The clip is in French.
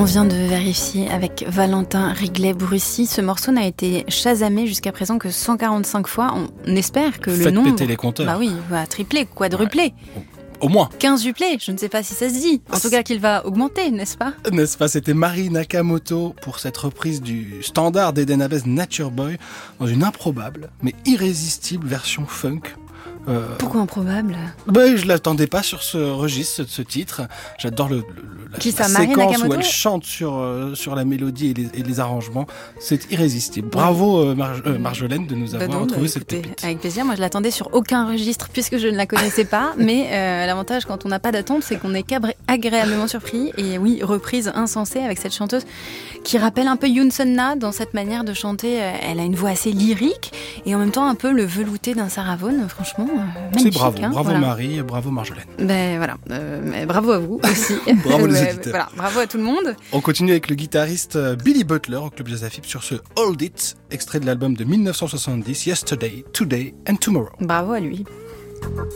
On vient de vérifier avec Valentin Riglet-Brussy. Ce morceau n'a été chasamé jusqu'à présent que 145 fois. On espère que le nombre... Faites péter les compteurs. Bah oui, va tripler, quadrupler. Ouais. Au moins. 15-duplé, je ne sais pas si ça se dit. En tout cas qu'il va augmenter, n'est-ce pas ? N'est-ce pas ? C'était Mari Nakamoto pour cette reprise du standard d'Eden Habez Nature Boy dans une improbable mais irrésistible version funk. Pourquoi improbable ? Je l'attendais pas sur ce registre, ce titre. J'adore la Mari séquence Nakamoto ? où elle chante sur la mélodie et les arrangements. C'est irrésistible. Bravo Marjolaine de nous avoir retrouvé cette pépite. Avec plaisir. Moi je l'attendais sur aucun registre puisque je ne la connaissais pas. Mais l'avantage quand on n'a pas d'attente, c'est qu'on est agréablement surpris. Et oui, reprise insensée avec cette chanteuse qui rappelle un peu Yoon Sun-na dans cette manière de chanter. Elle a une voix assez lyrique et en même temps un peu le velouté d'un Sarah Vaughan. Franchement, magnifique. C'est bravo, voilà. Marie, bravo Marjolaine. Bravo à vous aussi. Bravo les auditeurs. Voilà, bravo à tout le monde. On continue avec le guitariste Billy Butler au Club Jazz Afib sur ce Hold It, extrait de l'album de 1970, Yesterday, Today and Tomorrow. Bravo à lui.